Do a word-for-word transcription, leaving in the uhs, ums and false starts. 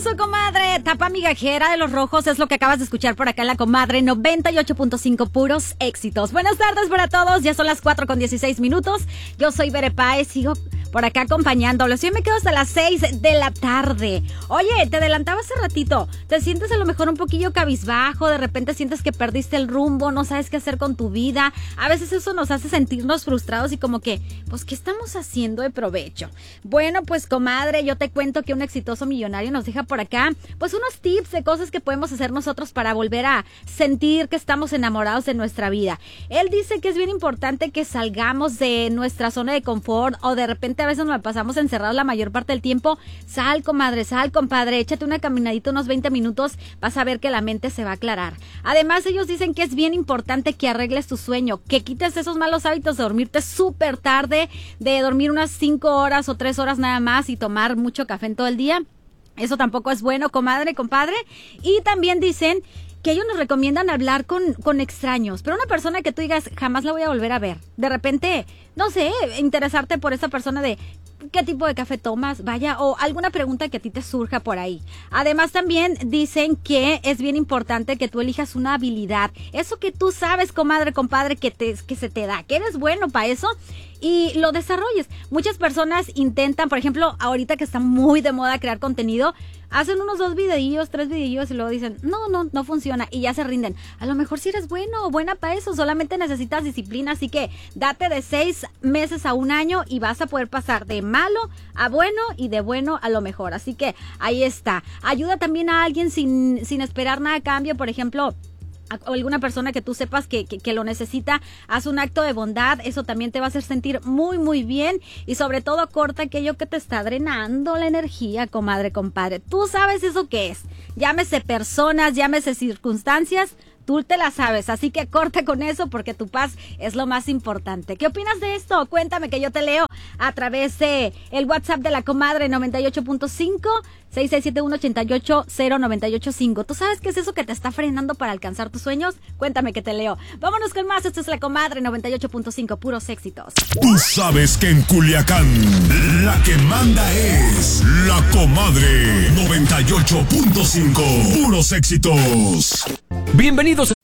eso, comadre. Tapa migajera de los rojos es lo que acabas de escuchar por acá en la comadre noventa y ocho punto cinco, puros éxitos. Buenas tardes para todos, ya son las cuatro con dieciséis minutos. Yo soy Bere Páez, sigo por acá acompañándolos. Yo me quedo hasta las seis de la tarde. Oye, te adelantaba hace ratito. Te sientes a lo mejor un poquillo cabizbajo, de repente sientes que perdiste el rumbo, no sabes qué hacer con tu vida. A veces eso nos hace sentirnos frustrados y como que, pues, ¿qué estamos haciendo de provecho? Bueno, pues, comadre, yo te cuento que un exitoso millonario nos deja por acá, pues, unos tips de cosas que podemos hacer nosotros para volver a sentir que estamos enamorados de nuestra vida. Él dice que es bien importante que salgamos de nuestra zona de confort o de repente a veces nos la pasamos encerrados la mayor parte del tiempo. Sal, comadre, sal, compadre, échate una caminadita unos veinte minutos, vas a ver que la mente se va a aclarar. Además, ellos dicen que es bien importante que arregles tu sueño, que quites esos malos hábitos de dormirte súper tarde, de dormir unas cinco horas o tres horas nada más y tomar mucho café en todo el día. Eso tampoco es bueno, comadre, compadre. Y también dicen que ellos nos recomiendan hablar con, con extraños, pero una persona que tú digas, jamás la voy a volver a ver. De repente, no sé, interesarte por esa persona de qué tipo de café tomas, vaya, o alguna pregunta que a ti te surja por ahí. Además, también dicen que es bien importante que tú elijas una habilidad. Eso que tú sabes, comadre, compadre, que, te, que se te da, que eres bueno para eso y lo desarrolles. Muchas personas intentan, por ejemplo, ahorita que está muy de moda crear contenido, hacen unos dos videillos, tres videillos y luego dicen, no, no, no funciona y ya se rinden. A lo mejor si eres bueno o buena para eso, solamente necesitas disciplina, así que date de seis meses a un año y vas a poder pasar de malo a bueno y de bueno a lo mejor. Así que ahí está. Ayuda también a alguien sin, sin esperar nada a cambio, por ejemplo, o alguna persona que tú sepas que, que, que lo necesita, haz un acto de bondad, eso también te va a hacer sentir muy, muy bien y sobre todo corta aquello que te está drenando la energía, comadre, compadre. Tú sabes eso qué es, llámese personas, llámese circunstancias, tú te la sabes, así que corta con eso porque tu paz es lo más importante. ¿Qué opinas de esto? Cuéntame que yo te leo a través de el WhatsApp de la comadre noventa y ocho punto cinco, seis seis siete uno, ocho ocho cero, nueve ocho cinco. ¿Tú sabes qué es eso que te está frenando para alcanzar tus sueños? Cuéntame que te leo. Vámonos con más, esto es la comadre noventa y ocho punto cinco, puros éxitos. Tú sabes que en Culiacán la que manda es la comadre noventa y ocho punto cinco, puros éxitos. Bienvenidos